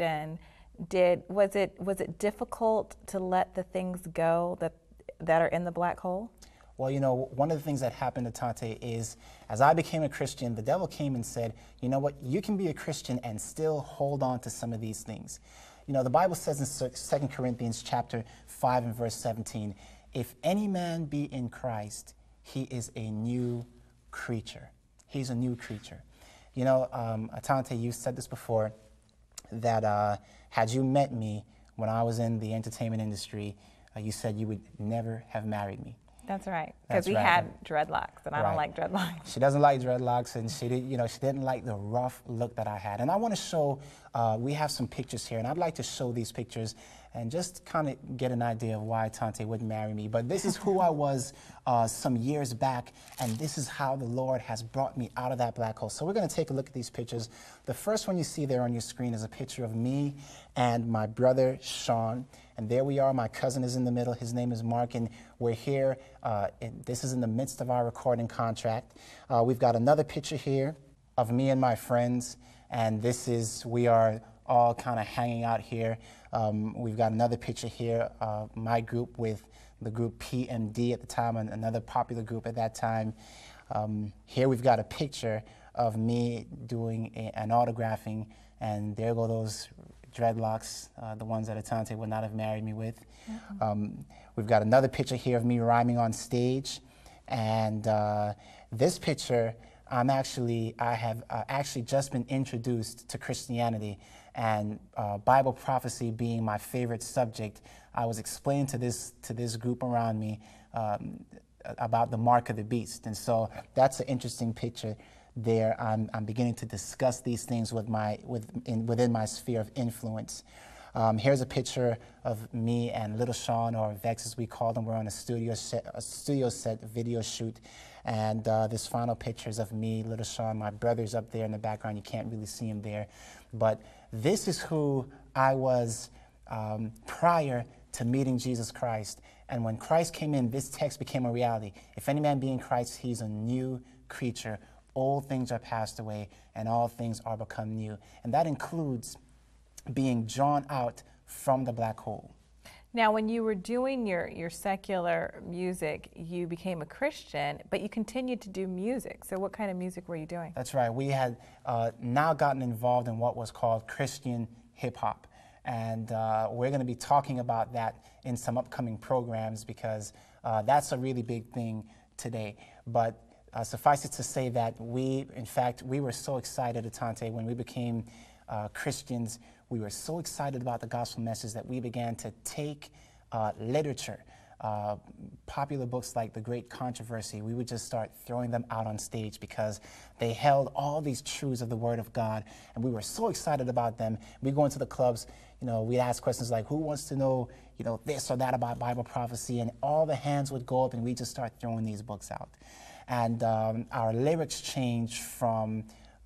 Christian, was it difficult to let the things go that are in the black hole? Well, you know, one of the things that happened to Tante is, as I became a Christian, the devil came and said, you know what, you can be a Christian and still hold on to some of these things. You know, the Bible says in 2 Corinthians chapter 5 and verse 17, if any man be in Christ, he is a new creature. He's a new creature. You know, Tante, you said this before, that had you met me when I was in the entertainment industry, you said you would never have married me. That's right, because we had dreadlocks, and I don't like dreadlocks. She doesn't like dreadlocks, and she didn't like the rough look that I had. And I want to show, we have some pictures here, and I'd like to show these pictures and just kind of get an idea of why Tante wouldn't marry me. But this is who I was some years back, and this is how the Lord has brought me out of that black hole. So we're going to take a look at these pictures. The first one you see there on your screen is a picture of me and my brother, Sean. And there we are. My cousin is in the middle. His name is Mark, and we're here. This is in the midst of our recording contract. We've got another picture here of me and my friends, and we are all kind of hanging out here. We've got another picture here of my group with the group PMD at the time, and another popular group at that time. Here we've got a picture of me doing an autographing, and there go those dreadlocks, the ones that Tante would not have married me with. We've got another picture here of me rhyming on stage, and this picture, I have actually just been introduced to Christianity, and Bible prophecy being my favorite subject. I was explaining to this group around me about the mark of the beast, and so that's an interesting picture. There, I'm beginning to discuss these things within my sphere of influence. Here's a picture of me and Little Sean, or Vex as we call them. We're on a studio set video shoot, and this final picture is of me, Little Sean. My brother's up there in the background. You can't really see him there, but this is who I was prior to meeting Jesus Christ. And when Christ came in, this text became a reality. If any man be in Christ, he's a new creature. Old things are passed away, and all things are become new. And that includes being drawn out from the black hole. Now, when you were doing your secular music, you became a Christian, but you continued to do music. So what kind of music were you doing? That's right. We had now gotten involved in what was called Christian hip-hop. And we're going to be talking about that in some upcoming programs, because that's a really big thing today. But suffice it to say that we were so excited, Tante, when we became Christians. We were so excited about the gospel message that we began to take literature, popular books like The Great Controversy. We would just start throwing them out on stage because they held all these truths of the Word of God, and we were so excited about them. We go into the clubs, we'd ask questions like, who wants to know, this or that about Bible prophecy, and all the hands would go up, and we just start throwing these books out. And our lyrics changed from,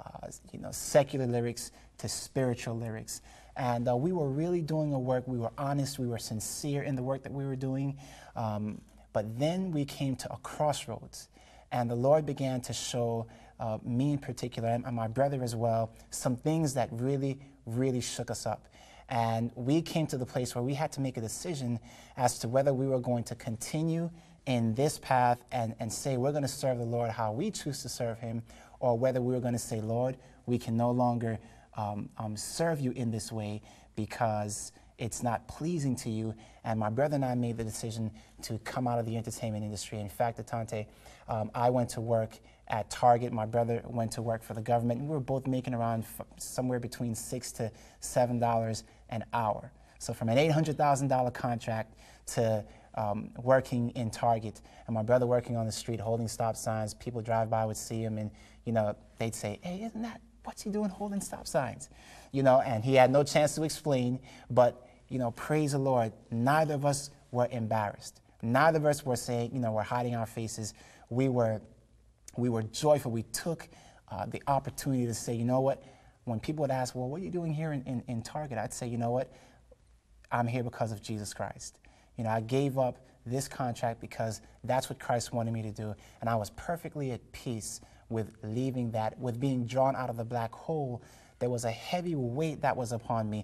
secular lyrics to spiritual lyrics. And we were really doing a work. We were honest. We were sincere in the work that we were doing. But then we came to a crossroads, and the Lord began to show me in particular, and my brother as well, some things that really, really shook us up. And we came to the place where we had to make a decision as to whether we were going to continue in this path and say we're going to serve the Lord how we choose to serve him, or whether we were going to say, Lord, we can no longer serve you in this way because it's not pleasing to you. And my brother and I made the decision to come out of the entertainment industry. In fact, Tante, I went to work at Target. My brother went to work for the government. We were both making around somewhere between $6 to $7 an hour. So from an $800,000 contract to working in Target, and my brother working on the street holding stop signs. People drive by would see him, and they'd say, "Hey, isn't that what's he doing holding stop signs?" And he had no chance to explain. But praise the Lord, neither of us were embarrassed. Neither of us were saying, we're hiding our faces. We were joyful. We took the opportunity to say, you know what? When people would ask, well, what are you doing here in Target? I'd say, you know what? I'm here because of Jesus Christ. I gave up this contract because that's what Christ wanted me to do, and I was perfectly at peace with leaving that, with being drawn out of the black hole. There was a heavy weight that was upon me,